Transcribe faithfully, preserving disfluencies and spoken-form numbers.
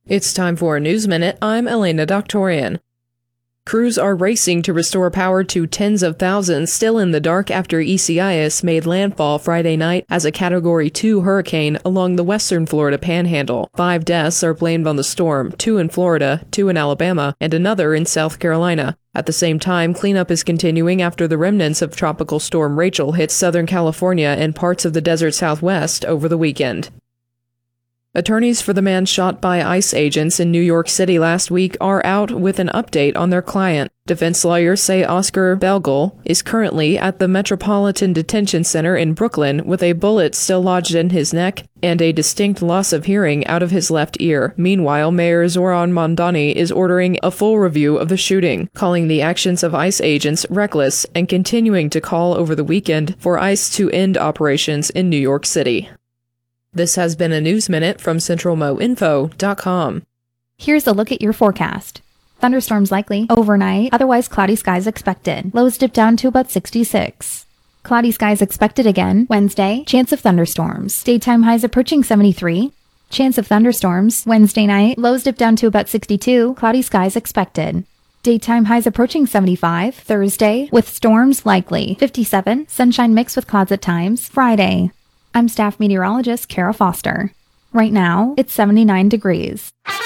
It's time for a News Minute. I'm Elena Doctorian. Crews are racing to restore power to tens of thousands still in the dark after Isaias made landfall Friday night as a Category two hurricane along the western Florida panhandle. Five deaths are blamed on the storm, two in Florida, two in Alabama, and another in South Carolina. At the same time, cleanup is continuing after the remnants of Tropical Storm Rachel hit Southern California and parts of the desert Southwest over the weekend. Attorneys for the man shot by ICE agents in New York City last week are out with an update on their client. Defense lawyers say Oscar Belgel is currently at the Metropolitan Detention Center in Brooklyn with a bullet still lodged in his neck and a distinct loss of hearing out of his left ear. Meanwhile, Mayor Zoran Mondani is ordering a full review of the shooting, calling the actions of ICE agents reckless and continuing to call over the weekend for ICE to end operations in New York City. This has been a News Minute from Central Mo Info dot com. Here's a look at your forecast. Thunderstorms likely overnight, otherwise cloudy skies expected. Lows dip down to about sixty-six. Cloudy skies expected again Wednesday. Chance of thunderstorms. Daytime highs approaching seventy-three. Chance of thunderstorms Wednesday night. Lows dip down to about sixty-two. Cloudy skies expected. Daytime highs approaching seventy-five. Thursday with storms likely fifty-seven. Sunshine mixed with clouds at times. Friday. I'm staff meteorologist Kara Foster. Right now, it's seventy-nine degrees.